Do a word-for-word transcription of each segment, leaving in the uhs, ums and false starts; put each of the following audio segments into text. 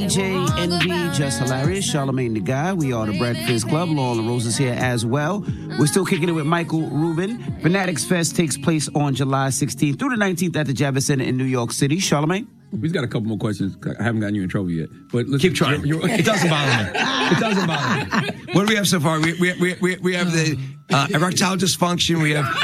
D J Envy, Just Hilarious, Charlamagne the Guy. We are the Breakfast Club. Laura Rosa's here as well. We're still kicking it with Michael Rubin. Fanatics Fest takes place on July sixteenth through the nineteenth at the Javits Center in New York City. Charlamagne? We've got a couple more questions. I haven't gotten you in trouble yet. But let's keep trying. You're, you're, it doesn't bother me. It doesn't bother me. What do we have so far? We we we we, we have the uh, erectile dysfunction. We have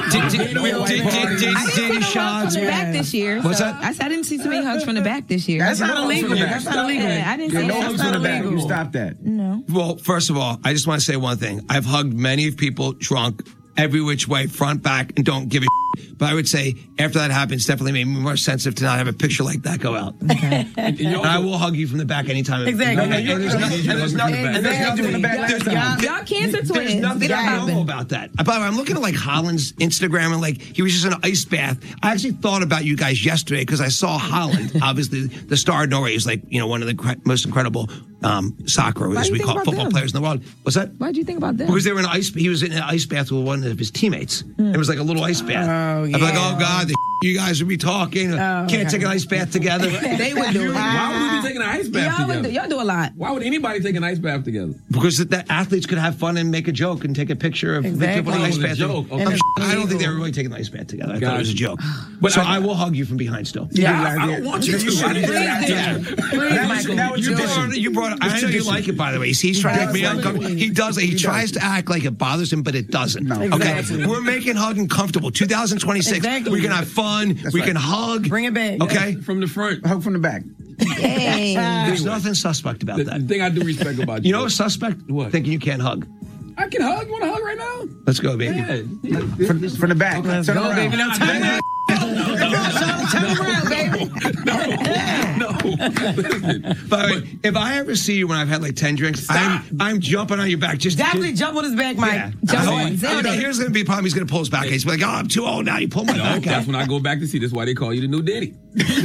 daily shots. From the back this year. What's so that? I said I didn't see so many hugs from the back this year. That's not illegal. That's not illegal. I didn't see no that. hugs from the back. You stop that. No. Well, first of all, I just want to say one thing. I've hugged many of people drunk, every which way, front, back, and don't give a shit. But I would say after that happened, it's definitely made me more sensitive to not have a picture like that go out. Okay. and, and I will hug you from the back anytime. Exactly. And there's nothing, and there's nothing, and there's nothing from the back. There's Y'all, y'all cancer twins. There's nothing abnormal about that. By the way, I'm looking at like Holland's Instagram and like he was just in an ice bath. I actually thought about you guys yesterday because I saw Holland, obviously the star of Norway, is like, you know, one of the cre- most incredible um, soccer, Why as do we you call think football about them? players in the world. What's that? Why did you think about that? Because they were in an ice. He was in an ice bath with one of his teammates. Mm. It was like a little ice bath. Oh, yeah. I'm like, oh God, the you guys would be talking. Oh, Can't okay. take an ice bath together. They would do it. Why would we be taking an ice bath Y'all, together? would do, y'all do a lot. Why would anybody take an ice bath together? Because the, the athletes could have fun and make a joke and take a picture of Exactly. the people in the Oh, ice it was a bath. joke. Okay. I'm And sh- it's I don't think they illegal. were really taking the ice bath together. I Got thought it was a it. joke. But But so I- I, will hug you from behind still. Yeah, I, I don't want you to. Please I do. didn't- Yeah. Please, Michael. Now it's You tradition. brought, you brought. I know you like it, by the way. He's trying to make me uncomfortable. He does. He, tries to act like it bothers him, but it doesn't. No. Exactly. Okay, we're making hugging comfortable. twenty twenty-six. Exactly. We can have fun. That's we right. can hug. Bring it back. Okay. From the front. Hug from the back. Hey. There's nothing suspect about The, that. the thing I do respect about you. You know what's suspect? What? Thinking you can't hug. I can hug. You want to hug right now? Let's go, baby. Yeah. From, from the back. Let's Turn go, around. baby. Now turn around. Turn around, baby. No. Listen. By the way, if I ever see you when I've had like ten drinks, I'm I'm jumping on your back. Just Definitely jump on his back, Mike. Yeah. Jump Uh, on. oh, no, here's gonna be a problem. He's gonna pull his back. He's like, oh, I'm too old now. You pull my No, back that's out. when I go back to see. That's why they call you the new Diddy.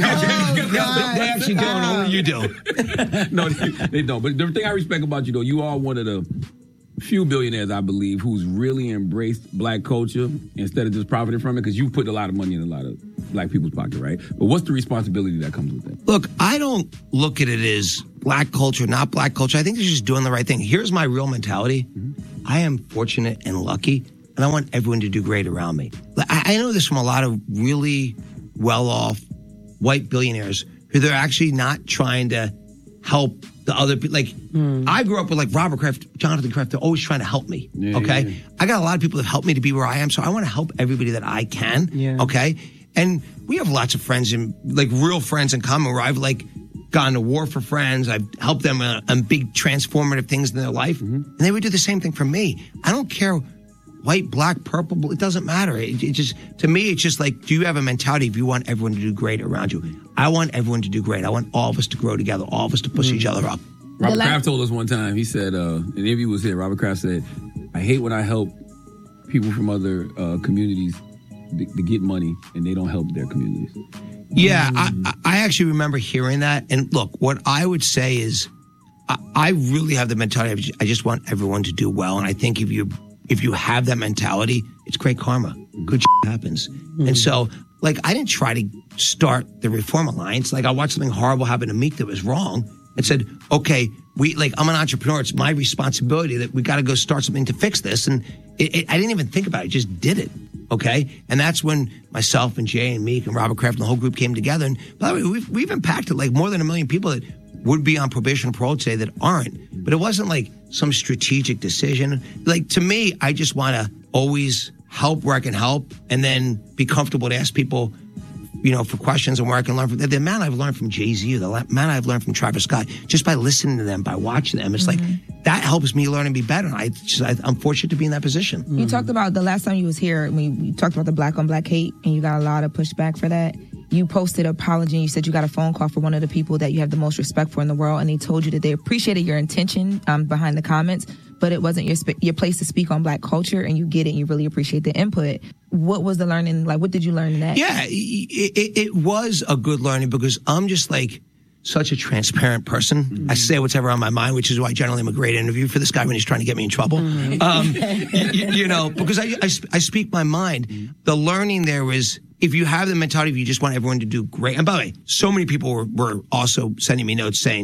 Oh, God. They actually don't. Only you do. No, they, they don't. But the thing I respect about you, though, you are one of the few billionaires, I believe, who's really embraced black culture instead of just profiting from it, because you put a lot of money in a lot of black people's pocket, right? But what's the responsibility that comes with that? Look, I don't look at it as black culture, not black culture. I think they're just doing the right thing. Here's my real mentality. Mm-hmm. I am fortunate and lucky, and I want everyone to do great around me. I, I know this from a lot of really well-off white billionaires who they're actually not trying to help the other people. Like, mm. I grew up with like Robert Kraft, Jonathan Kraft. They're always trying to help me. Yeah, okay. yeah, yeah. I got a lot of people that help me to be where I am. So I want to help everybody that I can. Yeah. Okay. And we have lots of friends and like real friends in common where I've like gone to war for friends. I've helped them on, on big transformative things in their life. Mm-hmm. And they would do the same thing for me. I don't care white, black, purple. It doesn't matter. It, it just, to me, it's just like, do you have a mentality if you want everyone to do great around you? I want everyone to do great. I want all of us to grow together, all of us to push mm-hmm. each other up. Robert Kraft told us one time, he said, uh, an interview was here, Robert Kraft said, I hate when I help people from other uh, communities to, to get money and they don't help their communities. Yeah, mm. I, I actually remember hearing that. And look, what I would say is, I, I really have the mentality of, I just want everyone to do well. And I think if you if you have that mentality, it's great karma. Good shit happens. Mm. And so, like, I didn't try to start the Reform Alliance. Like, I watched something horrible happen to Meek that was wrong and said, okay, we like I'm an entrepreneur. It's my responsibility that we got to go start something to fix this. And it, it, I didn't even think about it. I just did it. Okay. And that's when myself and Jay and Meek and Robert Kraft and the whole group came together. And by the way, we've, we've impacted like more than a million people that would be on probation or parole today that aren't. But it wasn't like some strategic decision. Like, to me, I just want to always help where I can help and then be comfortable to ask people, you know, for questions and where I can learn from. The amount I've learned from Jay-Z, the amount I've learned from Travis Scott, just by listening to them, by watching them, it's mm-hmm. like, that helps me learn and be better. And I just, I, I'm fortunate to be in that position. You mm-hmm. talked about the last time you was here, when you talked about the black on black hate, and you got a lot of pushback for that. You posted an apology and you said you got a phone call for one of the people that you have the most respect for in the world, and they told you that they appreciated your intention um, behind the comments, but it wasn't your sp- your place to speak on black culture, and you get it and you really appreciate the input. What was the learning? Like, what did you learn in that? Yeah, it, it, it was a good learning because I'm just like such a transparent person. Mm-hmm. I say whatever on my mind, which is why generally I'm a great interview for this guy when he's trying to get me in trouble. Mm-hmm. Um, you, you know, because I, I, I speak my mind. Mm-hmm. The learning there was, if you have the mentality of you just want everyone to do great. And by the way, so many people were, were also sending me notes saying,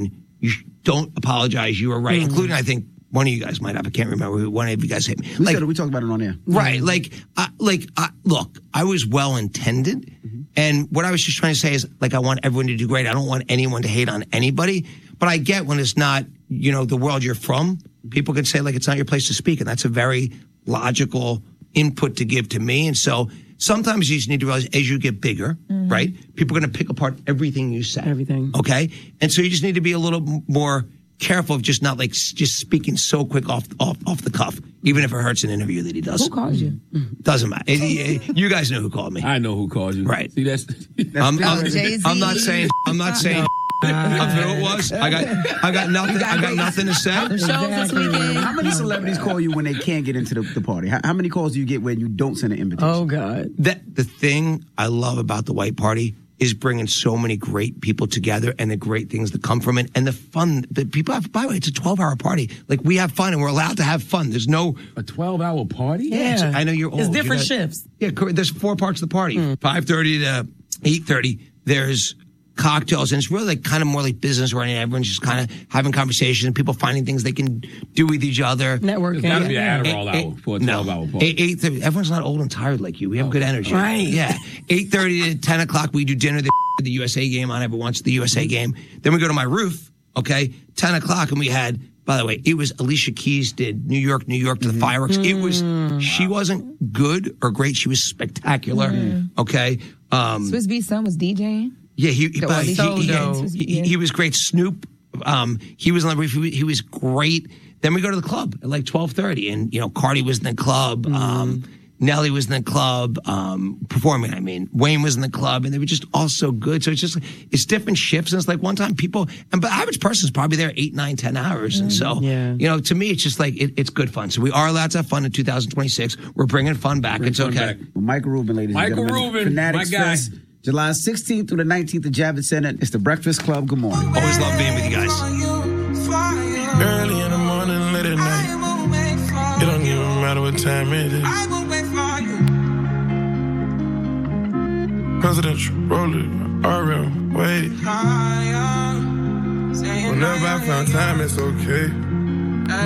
You don't apologize. You were right, mm-hmm. including, I think, one of you guys might have. I can't remember who one of you guys hit me. We like, said it, we talked about it on air. Right. Like, uh, like, uh, look, I was well-intended. Mm-hmm. And what I was just trying to say is, like, I want everyone to do great. I don't want anyone to hate on anybody. But I get when it's not, you know, the world you're from, people can say, like, it's not your place to speak. And that's a very logical input to give to me. And so sometimes you just need to realize as you get bigger, mm-hmm. right, people are going to pick apart everything you say. Everything. Okay? And so you just need to be a little more careful of just not, like, just speaking so quick off off, off the cuff, even if it hurts an interview that he does. Who called you? Doesn't matter. It, it, you guys know who called me. I know who called you. Right. See, that's... that's I'm, I'm, I'm not saying... I'm not saying... I feel it was. I got. I got nothing. I got nothing to say. Exactly. How many celebrities call you when they can't get into the, the party? How, how many calls do you get when you don't send an invitation? Oh God. That the thing I love about the white party is bringing so many great people together and the great things that come from it and the fun that people have. By the way, it's a twelve-hour party. Like, we have fun and we're allowed to have fun. There's no a twelve-hour party. Yeah, yeah. I know you're old. It's different you're not, shifts. Yeah, there's four parts of the party. Mm. five thirty to eight thirty. There's cocktails, and it's really like kind of more like business running. Everyone's just kind of having conversations and people finding things they can do with each other. Networking. There's got to be yeah. an Adderall eight, hour for a no, twelve-hour party. Eight, eight thirty, everyone's not old and tired like you. We have oh, good energy. Right. Yeah. eight thirty to ten o'clock, we do dinner. The, the U S A game on every once, the U S A game. Then we go to my roof, okay, ten o'clock, and we had, by the way, it was Alicia Keys did New York, New York to the mm-hmm. fireworks. Mm. It was, she wasn't good or great. She was spectacular, mm. okay? Um, Swizz Beatz's son was DJing. Yeah, he he, well, he, so he, he, he, he was great. Snoop, um, he was on the roof. He, he was great. Then we go to the club at like twelve thirty, and you know, Cardi was in the club. Mm-hmm. Um, Nelly was in the club, um, performing, I mean. Wayne was in the club, and they were just all so good. So it's just, it's different shifts. And it's like one time people, and the average person's probably there eight, nine, ten hours. And so, yeah. you know, to me, it's just like, it, it's good fun. So we are allowed to have fun in two thousand twenty-six. We're bringing fun back. Bring it's fun okay. Back. Well, Michael Rubin, ladies Michael and gentlemen. Rubin, Fanatics my guy. Fest, July sixteenth through the nineteenth at Javits Center. It's the Breakfast Club. Good morning. Always love being with you guys. Early in the morning, late at night. It don't even matter what time it is. Presidential roller, R M, wait. Whenever I found time, it's okay.